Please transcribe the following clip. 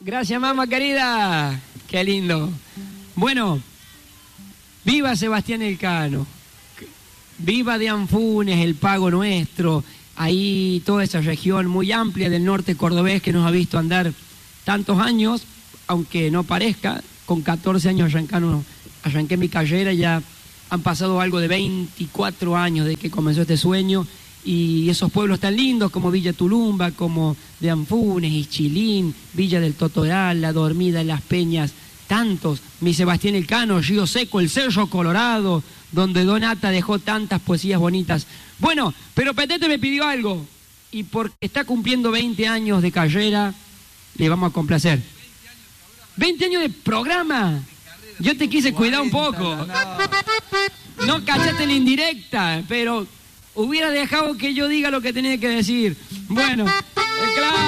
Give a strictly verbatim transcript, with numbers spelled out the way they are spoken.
Gracias, mamá querida. Qué lindo. Bueno, viva Sebastián Elcano. Viva de Anfunes, el Pago Nuestro. Ahí toda esa región muy amplia del norte cordobés que nos ha visto andar tantos años, aunque no parezca, con catorce años arrancando, arranqué mi carrera, ya han pasado algo de veinticuatro años de que comenzó este sueño, y esos pueblos tan lindos como Villa Tulumba, como de Anfunes, Ischilín, Villa del Totoral, La Dormida, Las Peñas, tantos, mi Sebastián Elcano, Río Seco, el Cerro Colorado, donde Don Ata dejó tantas poesías bonitas. Bueno, pero Petete me pidió algo, y porque está cumpliendo veinte años de carrera, le vamos a complacer. veinte años de programa. Yo te quise cuidar un poco. No cachaste la indirecta, pero hubiera dejado que yo diga lo que tenía que decir. Bueno, claro.